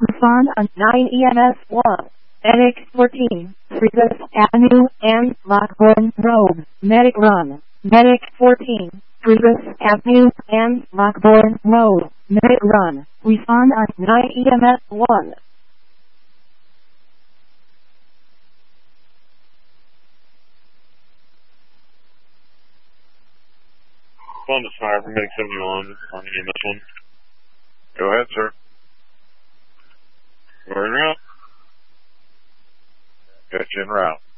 Respond on 9 EMS 1. Medic 14, Freitas Avenue and Lockbourne Road. Medic run. Medic 14, Freitas Avenue and Lockbourne Road. Medic run. Respond on 9 EMS 1. On the fire for Medic 71 on EMS 1. Go ahead, sir. We're en route. Got you en route.